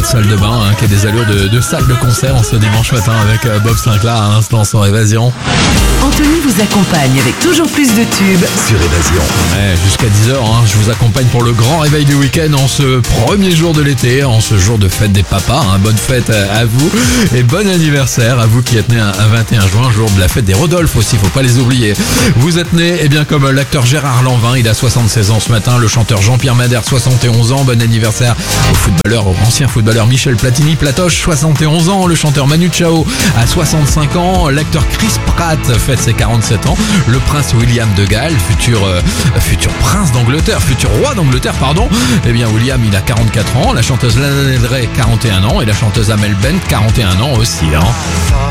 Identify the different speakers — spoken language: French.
Speaker 1: salle de bain qui a des allures de salle de concert en ce dimanche matin avec Bob Sinclair à l'instant sur Évasion.
Speaker 2: Anthony vous accompagne avec toujours plus de tubes sur Évasion.
Speaker 1: Ouais, jusqu'à 10h, je vous accompagne pour le grand réveil du week-end en ce premier jour de l'été, en ce jour de fête des papas. Bonne fête à vous et bon anniversaire à vous qui êtes né un 21 juin, jour de la fête des Rodolphe aussi, faut pas les oublier. Vous êtes né comme l'acteur Gérard Lanvin, il a 76 ans ce matin, le chanteur Jean-Pierre Madère 71 ans, bon anniversaire au ancien footballeur Michel Platini-Platoche 71 ans, le chanteur Manu Chao a 65 ans, l'acteur Chris Pratt fête ses 47 ans, le prince William de Galles, futur prince d'Angleterre, futur roi d'Angleterre, pardon, William il a 44 ans, la chanteuse Lana Del Rey 41 ans et la chanteuse Amel Bent 41 ans aussi.